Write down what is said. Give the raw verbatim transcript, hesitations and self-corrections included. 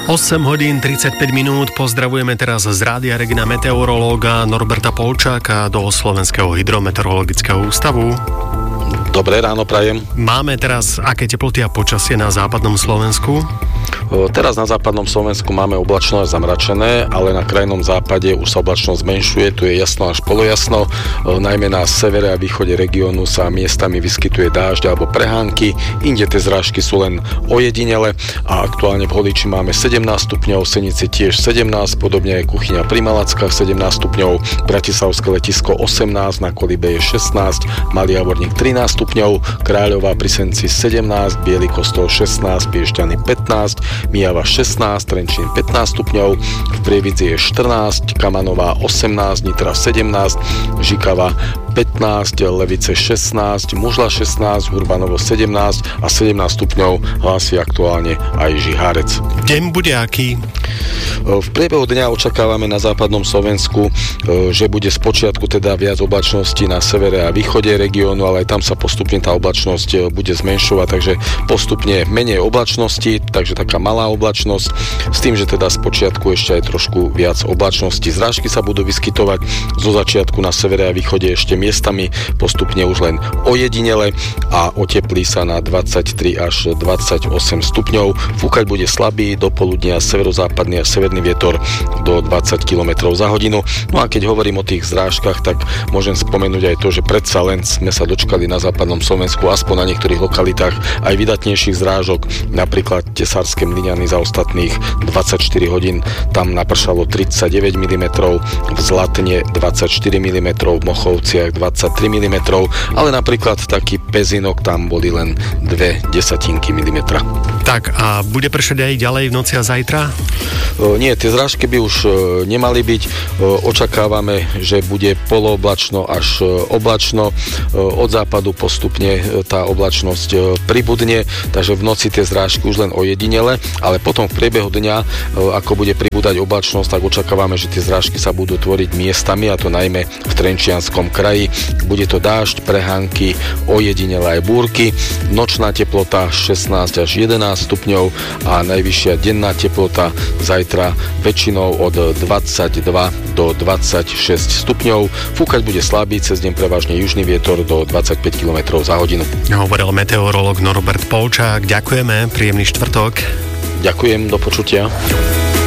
osem hodín tridsaťpäť minút, pozdravujeme teraz z Rádia Regina meteorológa Norberta Polčáka do Slovenského hydrometeorologického ústavu. Dobré ráno prajem. Máme teraz aké teploty a počasie na západnom Slovensku? Teraz na západnom Slovensku máme oblačno a zamračené, ale na krajnom západe už sa oblačnosť zmenšuje, tu je jasno až polojasno, najmä na severe a východe regiónu sa miestami vyskytuje dážď alebo prehánky, inde tie zrážky sú len ojedinele a aktuálne v Holiči máme sedemnásť stupňov, Senici tiež sedemnásť, podobne aj Kuchyňa pri Malackách sedemnásť stupňov, Bratislavské letisko osemnásť, na Kolibe je šestnásť, Malý Javorník trinásť stupňov, Kráľová pri Senci sedemnásť, Biely Kostol šestnásť, Piešťany pätnásť, Mijava šestnásť, Trenčín pätnásť stupňov, v Prievidzi je štrnásť, Kamanová osemnásť, Nitra sedemnásť, Žikava pätnásť, Levice šestnásť, Mužla šestnásť, Urbanovo sedemnásť a sedemnásť stupňov hlási aktuálne aj Žihárec. Deň bude aký? V priebehu dňa očakávame na západnom Slovensku, že bude spočiatku teda viac oblačnosti na severe a východe regiónu, ale aj tam sa postupne tá oblačnosť bude zmenšovať, takže postupne menej oblačnosti, takže taká malá oblačnosť, s tým, že teda spočiatku ešte aj trošku viac oblačnosti. Zrážky sa budú vyskytovať zo začiatku na severe a východe ešte miestami, postupne už len ojedinele a oteplí sa na dvadsaťtri až dvadsaťosem stupňov. Fúkať bude slabý, do poludnia severozápadný a severný vietor do dvadsať kilometrov za hodinu. No a keď hovorím o tých zrážkach, tak môžem spomenúť aj to, že predsa len sme sa dočkali na západnom Slovensku aspoň na niektorých lokalitách aj vydatnejších zrážok, napríklad Tesárske Mlyňany za ostatných dvadsaťštyri hodín, tam napršalo tridsaťdeväť milimetrov, v Zlatne dvadsaťštyri milimetrov, v Mochovciach dvadsaťtri milimetrov, ale napríklad taký Pezinok, tam boli len dve desatinky milimetra. Tak a bude pršať aj ďalej v noci a zajtra? Nie, tie zrážky by už nemali byť. Očakávame, že bude polooblačno až oblačno. Od západu postupne tá oblačnosť pribudne, takže v noci tie zrážky už len ojedinele, ale potom v priebehu dňa, ako bude pribúdať oblačnosť, tak očakávame, že tie zrážky sa budú tvoriť miestami, a to najmä v Trenčianskom kraji. Bude to dážď, prehánky, ojedinele aj búrky. Nočná teplota šestnásť až jedenásť stupňov a najvyššia denná teplota zajtra väčšinou od dvadsaťdva do dvadsaťšesť stupňov. Fúkať bude slabý, cez deň prevažne južný vietor do dvadsaťpäť kilometrov za hodinu. Hovoril meteorológ Norbert Polčák. Ďakujeme, príjemný štvrtok. Ďakujem, do počutia.